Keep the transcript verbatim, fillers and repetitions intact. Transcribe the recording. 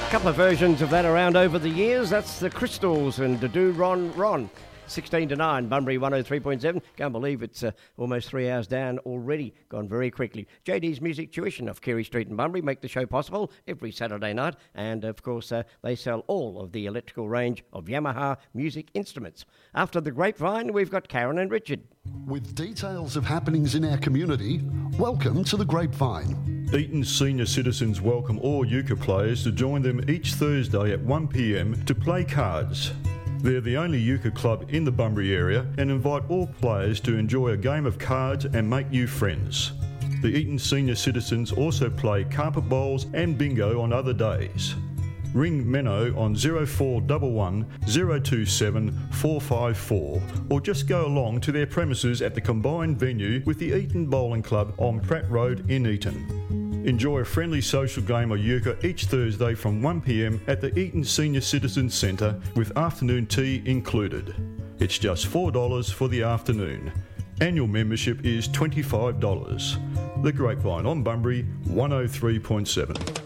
A couple of versions of that around over the years. That's the Crystals and the Do Ron Ron. sixteen to nine, Bunbury one oh three point seven. Can't believe it's uh, almost three hours down already. Gone very quickly. J D's Music Tuition of Carey Street and Bunbury make the show possible every Saturday night. And, of course, uh, they sell all of the electrical range of Yamaha music instruments. After the Grapevine, we've got Karen and Richard. With details of happenings in our community, welcome to the Grapevine. Eaton Senior Citizens welcome all euchre players to join them each Thursday at one p m to play cards. They're the only euchre club in the Bunbury area and invite all players to enjoy a game of cards and make new friends. The Eaton Senior Citizens also play carpet bowls and bingo on other days. Ring Menno on zero four one one, zero two seven, four five four or just go along to their premises at the combined venue with the Eaton Bowling Club on Pratt Road in Eaton. Enjoy a friendly social game of euchre each Thursday from one p m at the Eaton Senior Citizens Centre with afternoon tea included. It's just four dollars for the afternoon. Annual membership is twenty-five dollars. The Grapevine on Bunbury one oh three point seven.